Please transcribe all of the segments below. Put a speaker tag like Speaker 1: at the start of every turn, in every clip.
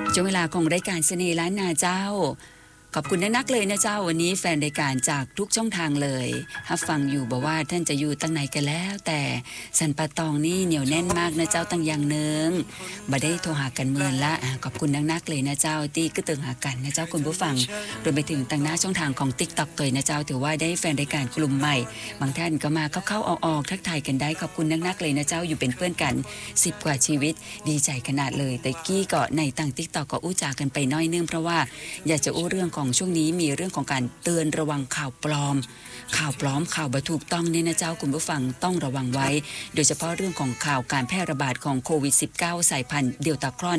Speaker 1: ช่วงเวลาของรายการเสน่ห์ล้านนาเจ้าขอบคุณนักๆเลยนะเจ้าวันนี้แฟนรายการจากทุกช่องทางเลยถ้าฟังอยู่บอกว่าท่านจะอยู่ตั้งไหนกันแล้วแต่สันปะตองนี่เหนียวแน่นมากนะเจ้าตั้งอย่างนึงบ่ได้โทรหากันเมินละขอบคุณนักๆเลยนะเจ้าที่ก็ตึงหากันนะเจ้าคุณผู้ฟังรวมไปถึงตั้งหน้าช่องทางของ TikTok ตัวนะเจ้าถือว่าได้แฟนรายการกลุ่มใหม่บางท่านก็มาเข้าๆออกๆทักทายกันได้ขอบคุณนักๆเลยนะเจ้าอยู่เป็นเพื่อนกัน10กว่าชีวิตดีใจขนาดเลยแต่กี้ก็ในต่าง TikTok ก็อู้จากันไปน้อยนึงเพราะว่าอยากจะอู้เรื่องของช่วงนี้มีเรื่องของการเตือนระวังข่าวปลอมข่าวบ่ถูกต้องเนี่ยนะเจ้าคุณผู้ฟังต้องระวังไว้โดยเฉพาะเรื่องของข่าวการแพร่ระบาดของโควิด -19 สายพันธุ์เดลต้าครอน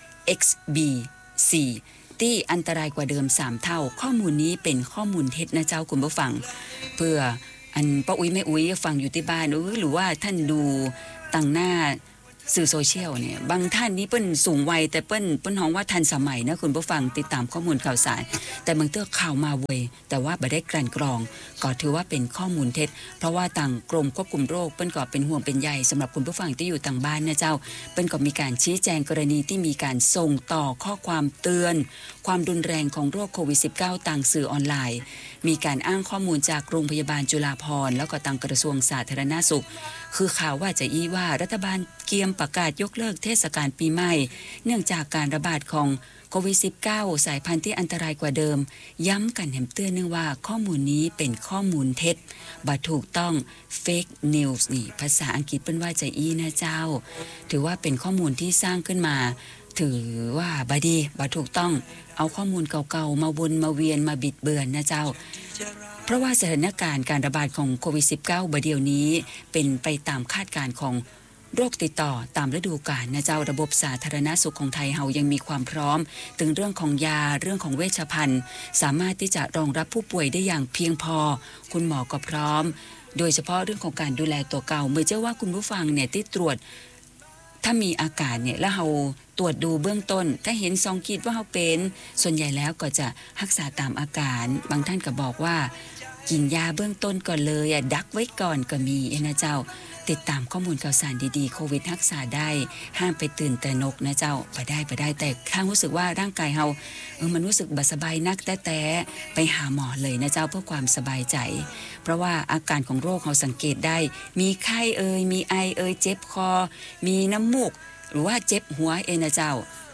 Speaker 1: XBC ที่อันตรายกว่าเดิม3เท่าข้อมูลนี้เป็นข้อมูลเท็จนะเจ้าคุณผู้ฟังเพื่ออันป้าอุ้ยแม่อุ้ยฟังอยู่ที่บ้านหรือว่าท่านดูตั้งหน้าสื่อโซเชียลเนี่ยบางท่านนี้เปิ้นสูงวัยแต่เปิ้นฮ้องว่าทันสมัยนะคุณผู้ฟังติดตามข้อมูลข่าวสารแต่บางเตื้อข่าวมาเวยแต่ว่าบ่ได้กลั่นกรองก็ถือว่าเป็นข้อมูลเท็จเพราะว่าต่างกรมควบคุมโรคเปิ้นก็เป็นห่วงเป็นใยสำหรับคุณผู้ฟังที่อยู่ต่างบ้านนะเจ้าเปิ้นก็มีการชี้แจงกรณีที่มีการส่งต่อข้อความเตือนความรุนแรงของโรคโควิด -19 ต่างสื่อออนไลน์มีการอ้างข้อมูลจากโรงพยาบาลจุฬาภรณ์แล้วก็ทางกระทรวงสาธารณสุขคือข่าวว่าจะว่ารัฐบาลเกียมประกาศยกเลิกเทศกาลปีใหม่เนื่องจากการระบาดของโควิด -19 สายพันธุ์ที่อันตรายกว่าเดิมย้ำกันแหมเตือนนึงว่าข้อมูลนี้เป็นข้อมูลเท็จบ่ถูกต้อง fake news นี่ภาษาอังกฤษเป็นว่าจะนะเจ้าถือว่าเป็นข้อมูลที่สร้างขึ้นมาถือว่าบ่ถูกต้องเอาข้อมูลเก่าๆมาวนมาเวียนมาบิดเบือนนะเจ้าเพราะว่าสถานการณ์การระบาดของโควิด -19 เดี๋ยวนี้เป็นไปตามคาดการณ์ของโรคติดต่อตามฤดูกาลนะเจ้าระบบสาธารณสุขของไทยเฮายังมีความพร้อมถึงเรื่องของยาเรื่องของเวชภัณฑ์สามารถที่จะรองรับผู้ป่วยได้อย่างเพียงพอคุณหมอก็พร้อมโดยเฉพาะเรื่องของการดูแลตัวเก่าเมื่อเจ้าว่าคุณผู้ฟังเนี่ยที่ตรวจถ้ามีอาการเนี่ยแล้วเฮาตรวจดูเบื้องต้นถ้าเห็น2ขีดว่าเฮาเป็นส่วนใหญ่แล้วก็จะรักษาตามอาการบางท่านก็บอกว่ากินยาเบื้องต้นก่อนเลยดักไว้ก่อนก็มีนะเจ้าติดตามข้อมูลข่าวสารดีๆโควิดรักษาได้ห้ามไปตื่นตระหนกนะเจ้าไปได้แต่ถ้ารู้สึกว่าร่างกายเฮามันรู้สึกบ่สบายนักแต่ไปหาหมอเลยนะเจ้าเพื่อความสบายใจเพราะว่าอาการของโรคเฮาสังเกตได้มีไข้มีไอเจ็บคอมีน้ำมูกหรือว่าเจ็บหัวนะเจ้า